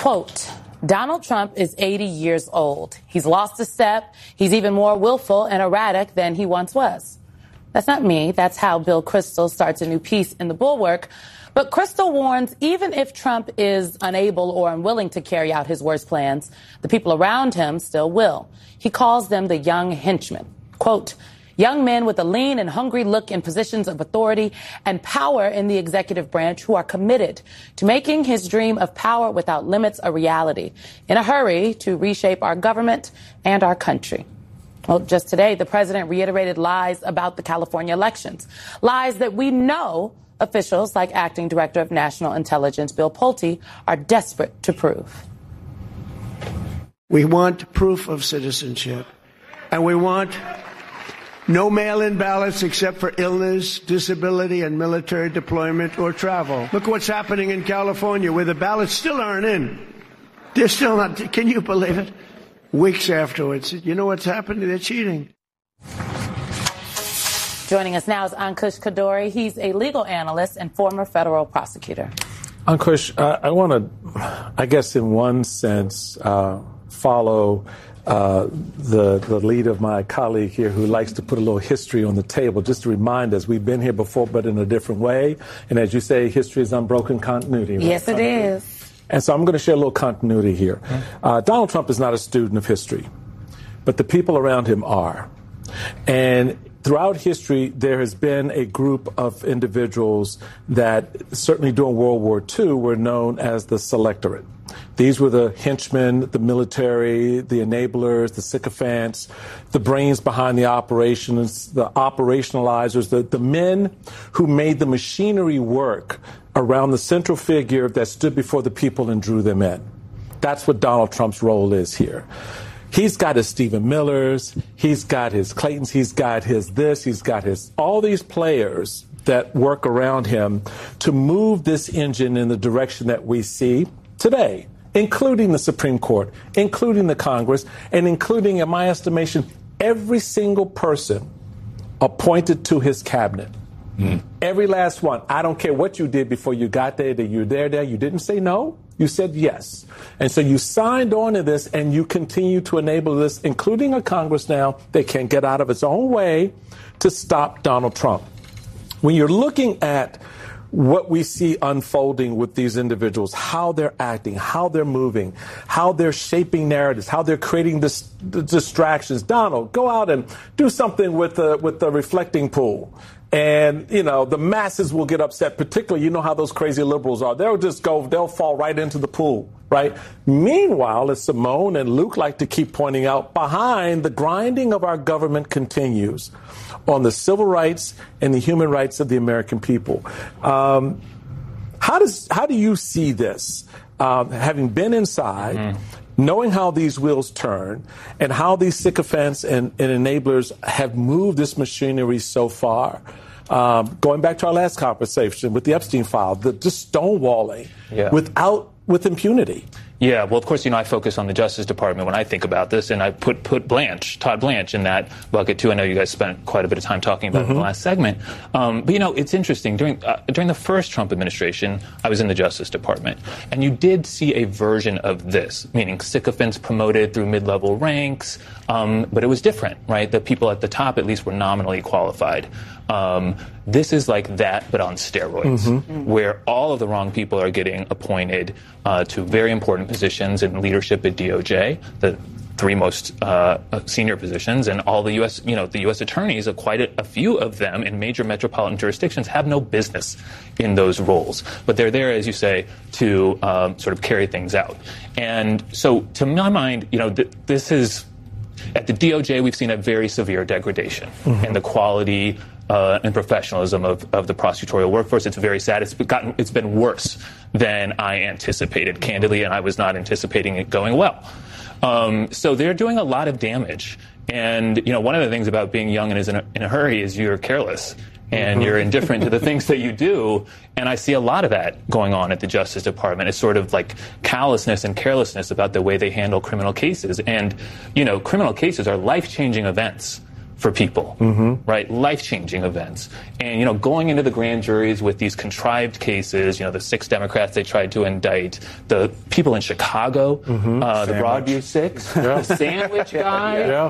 Quote, Donald Trump is 80 years old. He's lost a step. He's even more willful and erratic than he once was. That's not me. That's how Bill Kristol starts a new piece in The Bulwark. But Kristol warns even if Trump is unable or unwilling to carry out his worst plans, the people around him still will. He calls them the young henchmen. Quote, young men with a lean and hungry look in positions of authority and power in the executive branch who are committed to making his dream of power without limits a reality, in a hurry to reshape our government and our country. Well, just today, the president reiterated lies about the California elections, lies that we know officials like Acting Director of National Intelligence Bill Pulte are desperate to prove. We want proof of citizenship, and we want no mail-in ballots except for illness, disability, and military deployment or travel. Look what's happening in California, where the ballots still aren't in. They're still not. Can you believe it? Weeks afterwards, you know what's happening? They're cheating. Joining us now is Ankush Khardori. He's a legal analyst and former federal prosecutor. Ankush, I want to, I guess in one sense, follow the lead of my colleague here who likes to put a little history on the table, just to remind us we've been here before, but in a different way. And as you say, history is unbroken continuity. Right? Yes, it is. And so I'm going to share a little continuity here. Donald Trump is not a student of history, but the people around him are. And throughout history, there has been a group of individuals that certainly during World War II were known as the Selectorate. These were the henchmen, the military, the enablers, the sycophants, the brains behind the operations, the operationalizers, the men who made the machinery work around the central figure that stood before the people and drew them in. That's what Donald Trump's role is here. He's got his Stephen Millers, he's got his Claytons, he's got his this, he's got his all these players that work around him to move this engine in the direction that we see today, including the Supreme Court, including the Congress, and including, in my estimation, every single person appointed to his cabinet. Every last one. I don't care what you did before you got there, that you're there. You didn't say no. You said yes. And so you signed on to this and you continue to enable this, including a Congress now that can get out of its own way to stop Donald Trump. When you're looking at what we see unfolding with these individuals, how they're acting, how they're moving, how they're shaping narratives, how they're creating distractions. Donald, go out and do something with the reflecting pool. And, you know, the masses will get upset, particularly, you know how those crazy liberals are. They'll fall right into the pool, right? Meanwhile, as Simone and Luke like to keep pointing out, behind the grinding of our government continues on the civil rights and the human rights of the American people. How do you see this, having been inside, knowing how these wheels turn and how these sycophants and enablers have moved this machinery so far? Going back to our last conversation with the Epstein file, just stonewalling with impunity. Yeah, well, of course, I focus on the Justice Department when I think about this, and I put Todd Blanche in that bucket, too. I know you guys spent quite a bit of time talking about it in the last segment. But, it's interesting. During the first Trump administration, I was in the Justice Department, and you did see a version of this, meaning sycophants promoted through mid-level ranks, but it was different, right? The people at the top, at least, were nominally qualified. This is like that, but on steroids, where all of the wrong people are getting appointed to very important positions in leadership at DOJ, the three most senior positions, and all the U.S. The U.S. attorneys, quite a few of them in major metropolitan jurisdictions, have no business in those roles, but they're there, as you say, to sort of carry things out. And so, to my mind, this is. At the DOJ, we've seen a very severe degradation in the quality and professionalism of the prosecutorial workforce. It's very sad. It's been worse than I anticipated, candidly, and I was not anticipating it going well. So they're doing a lot of damage. And, one of the things about being young and is in a hurry is you're careless. And you're indifferent to the things that you do. And I see a lot of that going on at the Justice Department. It's sort of like callousness and carelessness about the way they handle criminal cases. And, criminal cases are life-changing events for people, right? Life-changing events. And, going into the grand juries with these contrived cases, the 6 Democrats they tried to indict, the people in Chicago, the Broadview 6, the sandwich guy.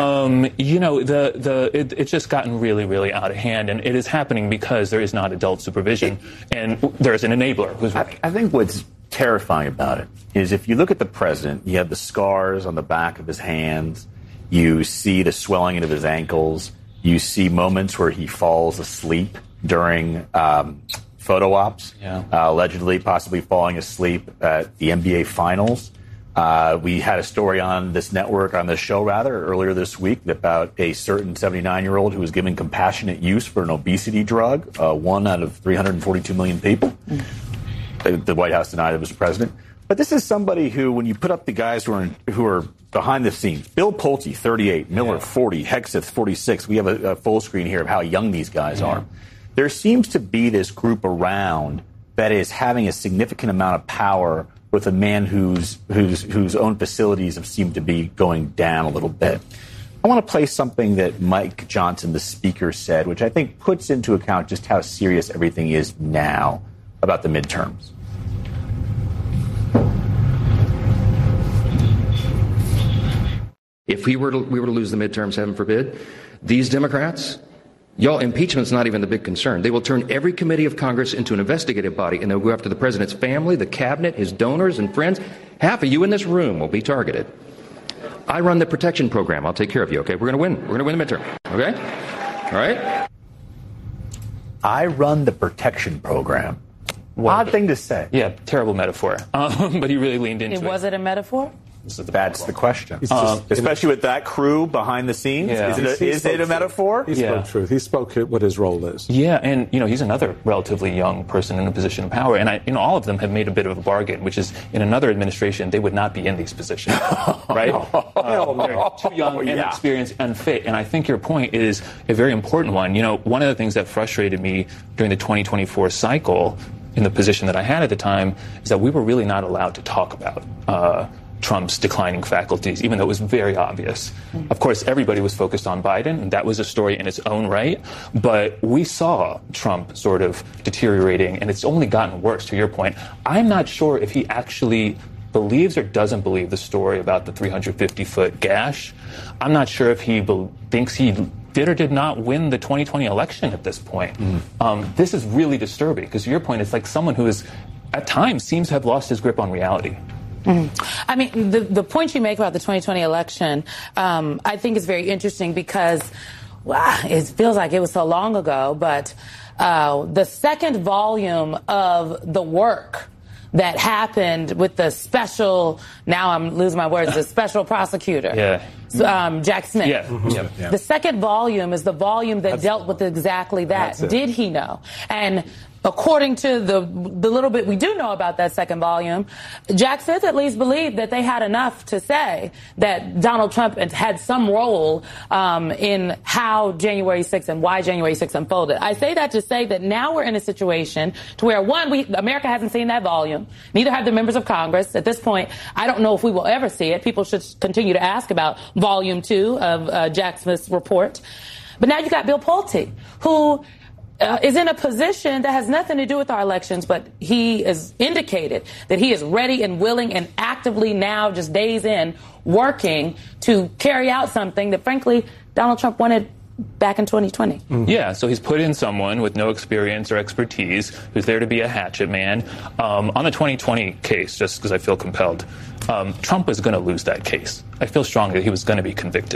It's just gotten really, really out of hand. And it is happening because there is not adult supervision. And there's an enabler who's running. I think what's terrifying about it is if you look at the president, you have the scars on the back of his hands. You see the swelling of his ankles. You see moments where he falls asleep during photo ops, allegedly possibly falling asleep at the NBA Finals. We had a story on this network, on this show rather, earlier this week about a certain 79-year-old who was given compassionate use for an obesity drug, 1 out of 342 million people. The White House denied it was president. But this is somebody who, when you put up the guys who are behind the scenes, Bill Pulte, 38, Miller, 40, Hegseth, 46. We have a full screen here of how young these guys are. There seems to be this group around that is having a significant amount of power with a man whose own facilities have seemed to be going down a little bit. I want to play something that Mike Johnson, the speaker, said, which I think puts into account just how serious everything is now about the midterms. If we were to lose the midterms, heaven forbid, these Democrats, impeachment's not even the big concern. They will turn every committee of Congress into an investigative body, and they'll go after the president's family, the cabinet, his donors and friends. Half of you in this room will be targeted. I run the protection program. I'll take care of you, okay? We're going to win. We're going to win the midterm, okay? All right? I run the protection program. Odd thing to say. Yeah, terrible metaphor. But he really leaned into it. Was it a metaphor? That's the question. Especially with that crew behind the scenes. Yeah. Is it a metaphor? He spoke truth. He spoke what his role is. Yeah, and he's another relatively young person in a position of power, and all of them have made a bit of a bargain, which is in another administration they would not be in these positions, right? They're too young, inexperienced, unfit. And I think your point is a very important one. One of the things that frustrated me during the 2024 cycle, in the position that I had at the time, is that we were really not allowed to talk about Trump's declining faculties, even though it was very obvious. Of course, everybody was focused on Biden, and that was a story in its own right. But we saw Trump sort of deteriorating, and it's only gotten worse, to your point. I'm not sure if he actually believes or doesn't believe the story about the 350-foot gash. I'm not sure if he thinks he did or did not win the 2020 election at this point. This is really disturbing, because to your point, it's like someone who is, at times, seems to have lost his grip on reality. I mean, the point you make about the 2020 election, I think is very interesting because, it feels like it was so long ago, but the second volume of the work that happened with the special, now I'm losing my words, the special prosecutor, Jack Smith. The second volume is the volume that dealt with exactly that. Did he know? And according to the little bit we do know about that second volume, Jack Smith at least believed that they had enough to say that Donald Trump had some role in how January 6th and why January 6th unfolded. I say that to say that now we're in a situation to where, one, America hasn't seen that volume. Neither have the members of Congress. At this point, I don't know if we will ever see it. People should continue to ask about Volume 2 of Jack Smith's report. But now you got Bill Pulte, who is in a position that has nothing to do with our elections, but he has indicated that he is ready and willing and actively now, just days in, working to carry out something that, frankly, Donald Trump wanted back in 2020. Yeah, so he's put in someone with no experience or expertise who's there to be a hatchet man. On the 2020 case, just because I feel compelled, Trump was going to lose that case. I feel strongly that he was going to be convicted.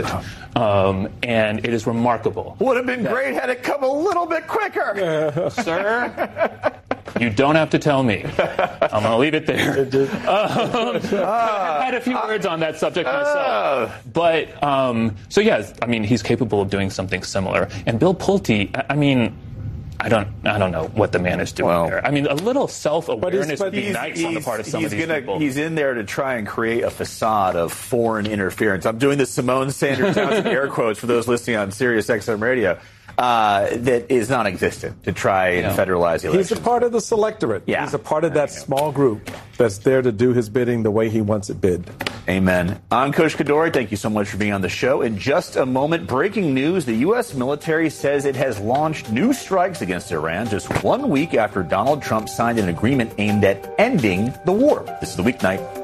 And it is remarkable. Would have been great had it come a little bit quicker. Sir, you don't have to tell me. I'm going to leave it there. I've had a few words on that subject myself. But, so yes, I mean, he's capable of doing something similar. And Bill Pulte, I mean, I don't know what the man is doing there. I mean, a little self-awareness would be nice on the part of some of these people. He's in there to try and create a facade of foreign interference. I'm doing the Simone Sanders Townsend air quotes for those listening on Sirius XM radio. That is non-existent to try and federalize the election. He's a part of the selectorate. Yeah. He's a part of that small group that's there to do his bidding the way he wants it bid. Amen. I'm Coach Kadori. Thank you so much for being on the show. In just a moment, breaking news. The U.S. military says it has launched new strikes against Iran just 1 week after Donald Trump signed an agreement aimed at ending the war. This is the Weeknight